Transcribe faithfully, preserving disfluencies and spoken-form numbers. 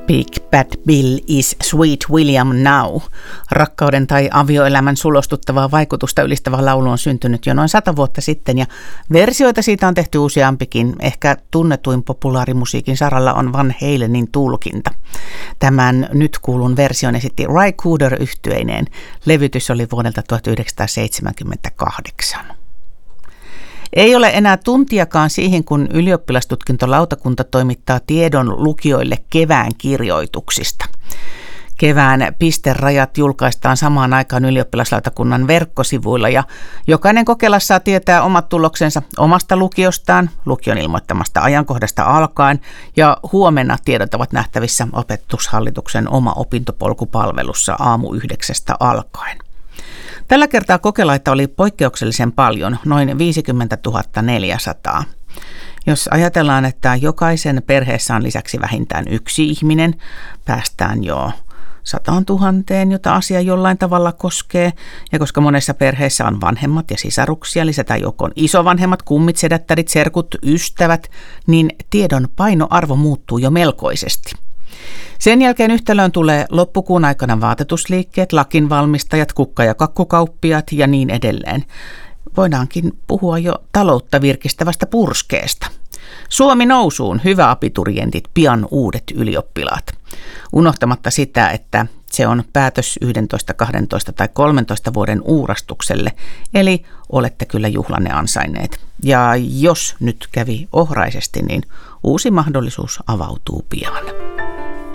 Big Bad Bill is Sweet William Now. Rakkauden tai avioelämän sulostuttavaa vaikutusta ylistävä laulu on syntynyt jo noin sata vuotta sitten ja versioita siitä on tehty useampikin. Ehkä tunnetuin populaarimusiikin saralla on Van Halenin tulkinta. Tämän nyt kuulun version esitti Ry Cooder -yhtyeineen. Levytys oli vuodelta tuhatyhdeksänsataaseitsemänkymmentäkahdeksan. Ei ole enää tuntiakaan siihen, kun ylioppilastutkintolautakunta toimittaa tiedon lukijoille kevään kirjoituksista. Kevään pisterajat julkaistaan samaan aikaan ylioppilaslautakunnan verkkosivuilla ja jokainen kokelas saa tietää omat tuloksensa omasta lukiostaan, lukion ilmoittamasta ajankohdasta alkaen ja huomenna tiedot ovat nähtävissä Opetushallituksen oma opintopolkupalvelussa aamu yhdeksästä alkaen. Tällä kertaa kokelaita oli poikkeuksellisen paljon, noin viisikymmentätuhatta neljäsataa. Jos ajatellaan, että jokaisen perheessä on lisäksi vähintään yksi ihminen, päästään jo sataan tuhanteen, jota asia jollain tavalla koskee. Ja koska monessa perheessä on vanhemmat ja sisaruksia, lisätään joukkoon isovanhemmat, kummit, sedättärit, serkut, ystävät, niin tiedon painoarvo muuttuu jo melkoisesti. Sen jälkeen yhtälöön tulee loppukuun aikana vaatetusliikkeet, lakinvalmistajat, kukka- ja kakkukauppiaat ja niin edelleen. Voidaankin puhua jo taloutta virkistävästä purskeesta. Suomi nousuun, hyvä abiturientit, pian uudet ylioppilaat. Unohtamatta sitä, että se on päätös yksitoista, kaksitoista tai kolmentoista vuoden uurastukselle, eli olette kyllä juhlanne ansainneet. Ja jos nyt kävi ohraisesti, niin uusi mahdollisuus avautuu pian.